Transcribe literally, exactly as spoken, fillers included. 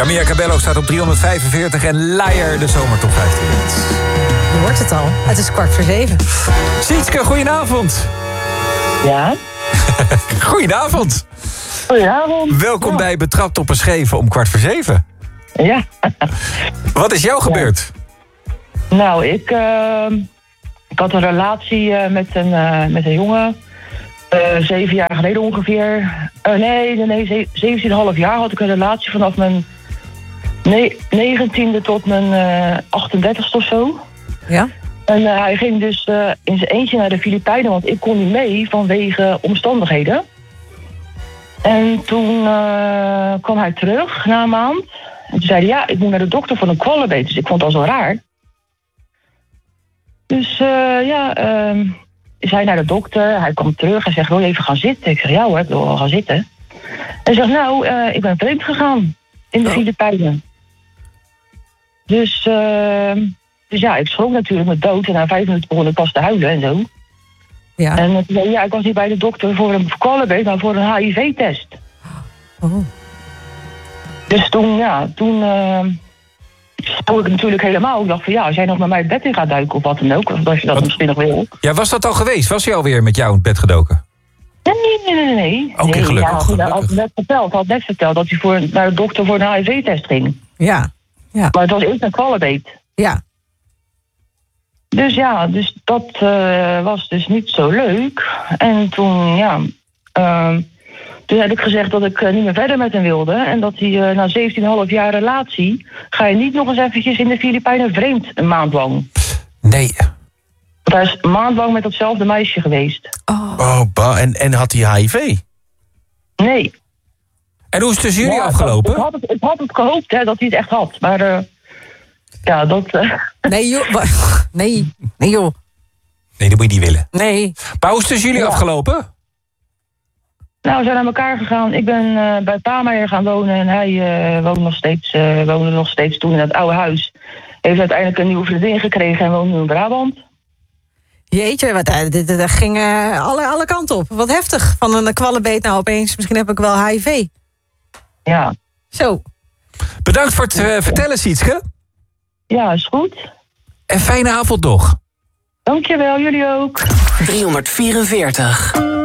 Camilla Cabello staat op driehonderdvijfenveertig en Liar de zomertop vijftien. Je hoort het al. Het is kwart voor zeven. Sietske, goedenavond. Ja. Goedenavond. Goedenavond. Welkom ja. bij Betrapt op een Scheven om kwart voor zeven. Ja. Wat is jou gebeurd? Nou, ik, uh, ik had een relatie uh, met, een, uh, met een jongen. Uh, zeven jaar geleden ongeveer. Uh, nee, nee, nee, zeventien komma vijf jaar had ik een relatie vanaf mijn ne- negentiende tot mijn uh, achtendertigste of zo. Ja? En uh, hij ging dus uh, in zijn eentje naar de Filipijnen, want ik kon niet mee vanwege omstandigheden. En toen uh, kwam hij terug na een maand. En toen zei hij, ja, ik moet naar de dokter voor een kwallenbeet. Dus ik vond het al zo raar. Dus uh, ja, uh, is hij naar de dokter. Hij kwam terug en zegt, wil je even gaan zitten? Ik zeg, ja hoor, ik wil wel gaan zitten. En hij zegt, nou, uh, ik ben vreemd gegaan in de Oh. Filipijnen. Dus, uh, dus ja, ik schrok natuurlijk met dood. En na vijf minuten begon ik pas te huilen en zo. Ja. En toen zei hij, ja, ik was niet bij de dokter voor een kwallenbeet, maar voor een H I V-test. Oh. Dus toen, ja, toen uh, schrok ik natuurlijk helemaal. Ik dacht van, ja, als jij nog met mij het bed in gaat duiken of wat dan ook, of als je dat Wat? misschien nog wil. Ja, was dat al geweest? Was hij alweer met jou in het bed gedoken? Nee, nee, nee, nee. nee. Oké, nee, gelukkig, ja, gelukkig. Hij had net verteld, had net verteld dat hij voor, naar de dokter voor een H I V-test ging. Ja. Ja. Maar het was eerst een kwallenbeet. Ja. Dus ja, dus dat uh, was dus niet zo leuk. En toen, ja... Uh, toen heb ik gezegd dat ik uh, niet meer verder met hem wilde. En dat hij uh, na zeventien komma vijf jaar relatie... ga je niet nog eens eventjes in de Filipijnen vreemd een maand lang. Nee. Want hij is een maand lang met datzelfde meisje geweest. Oh. Oh, ba, en, en had hij H I V? Nee. En hoe is het tussen jullie Ja, afgelopen? Ik had het, ik had het gehoopt hè, dat hij het echt had. Maar uh, ja, dat... Uh, Nee, joh. Wa- Nee. Nee, joh. Nee, dat moet je niet willen. Nee. Maar hoe is het tussen jullie Ja. afgelopen? nou, we zijn naar elkaar gegaan. Ik ben uh, bij Pameijer gaan wonen. En hij uh, woonde, nog steeds, uh, woonde nog steeds toen in het oude huis. Heeft uiteindelijk een nieuwe vriendin gekregen en woont nu in Brabant. Jeetje, wat, uh, dit, dit ging uh, alle, alle kanten op. Wat heftig. Van een kwallenbeet nou opeens. Misschien heb ik wel H I V. Ja, Zo. Bedankt voor het uh, vertellen, Sietske. ja, is goed. En fijne avond nog. Dankjewel, jullie ook. driehonderdvierenveertig.